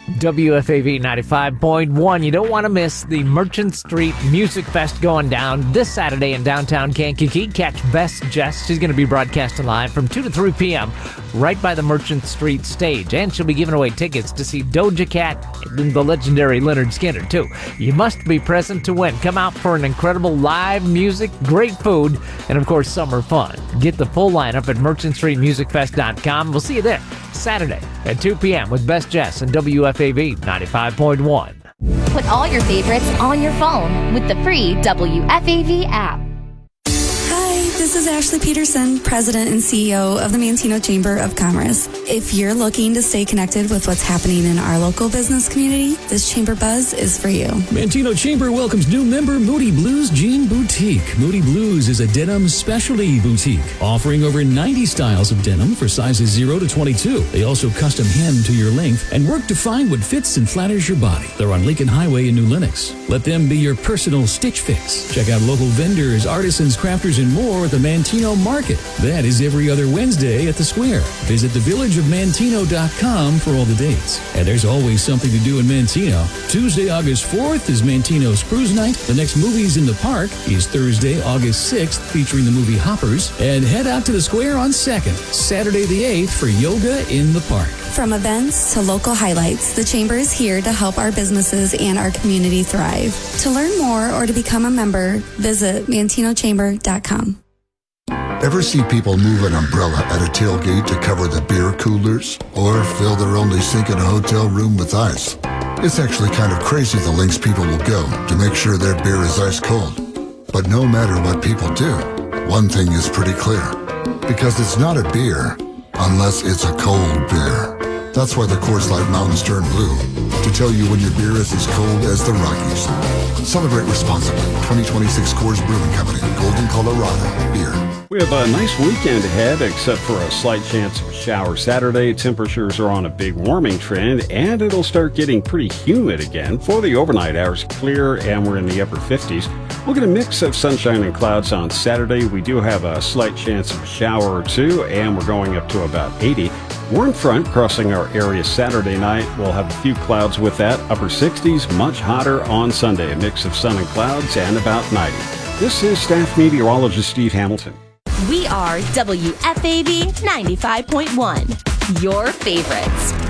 WFAV 95.1. You don't want to miss the Merchant Street Music Fest going down this Saturday in downtown Kankakee. Catch Best Jess. She's going to be broadcasting live from 2 to 3 p.m. right by the Merchant Street stage. And she'll be giving away tickets to see Doja Cat and the legendary Lynyrd Skynyrd, too. You must be present to win. Come out for an incredible live music, great food, and, of course, summer fun. Get the full lineup at merchantstreetmusicfest.com. We'll see you there Saturday at 2 p.m. with Best Jess and WFAV 95.1. Put all your favorites on your phone with the free WFAV app. Hi, this is Ashley Peterson, President and CEO of the Manteno Chamber of Commerce. If you're looking to stay connected with what's happening in our local business community, this Chamber Buzz is for you. Manteno Chamber welcomes new member Moody Blues Jean Boutique. Moody Blues is a denim specialty boutique, offering over 90 styles of denim for sizes 0 to 22. They also custom hem to your length and work to find what fits and flatters your body. They're on Lincoln Highway in New Lenox. Let them be your personal stitch fix. Check out local vendors, artisans, crafters, and more at the Manteno Market. That is every other Wednesday at the Square. Visit thevillageofmanteno.com for all the dates. And there's always something to do in Manteno. Tuesday, August 4th is Manteno's Cruise Night. The next Movies in the Park is Thursday, August 6th, featuring the movie Hoppers. And head out to the Square on 2nd, Saturday the 8th for Yoga in the Park. From events to local highlights, the Chamber is here to help our businesses and our community thrive. To learn more or to become a member, visit mantenochamber.com. Ever see people move an umbrella at a tailgate to cover the beer coolers? Or fill their only sink in a hotel room with ice? It's actually kind of crazy the lengths people will go to make sure their beer is ice cold. But no matter what people do, one thing is pretty clear. Because it's not a beer unless it's a cold beer. That's why the Coors Light Mountains turn blue, to tell you when your beer is as cold as the Rockies. Celebrate responsibly. 2026 Coors Brewing Company, Golden, Colorado. Beer. We have a nice weekend ahead, except for a slight chance of a shower Saturday. Temperatures are on a big warming trend, and it'll start getting pretty humid again. For the overnight hours, clear, and we're in the upper 50s. We'll get a mix of sunshine and clouds on Saturday. We do have a slight chance of a shower or two, and we're going up to about 80. Warm front crossing our area Saturday night. We'll have a few clouds with that. Upper 60s, much hotter on Sunday. A mix of sun and clouds and about 90. This is staff meteorologist Steve Hamilton. We are WFAV 95.1, your favorites.